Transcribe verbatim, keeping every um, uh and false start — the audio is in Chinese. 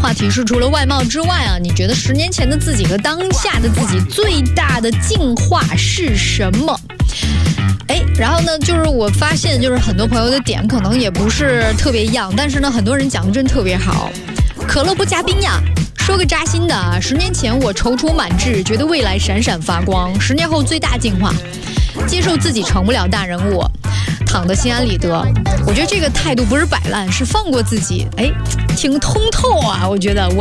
话题是除了外貌之外啊，你觉得十年前的自己和当下的自己最大的进化是什么？哎，然后呢，就是我发现，就是很多朋友的点可能也不是特别一样，但是呢，很多人讲的真特别好。可乐不加冰呀。说个扎心的啊，十年前我踌躇满志，觉得未来闪闪发光；十年后最大进化，接受自己成不了大人物，躺得心安理得。我觉得这个态度不是摆烂，是放过自己。哎，挺通透啊，我觉得我。